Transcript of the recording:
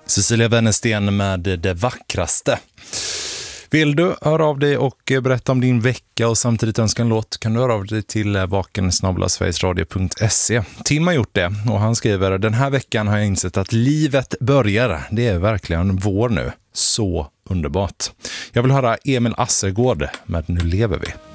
Cecilia Wennersten med Det vackraste. Vill du höra av dig och berätta om din vecka och samtidigt önska en låt, kan du höra av dig till vaken@sverigesradio.se. Tim har gjort det och han skriver: den här veckan har jag insett att livet börjar. Det är verkligen vår nu. Så underbart. Jag vill höra Emil Assergård med Nu lever vi.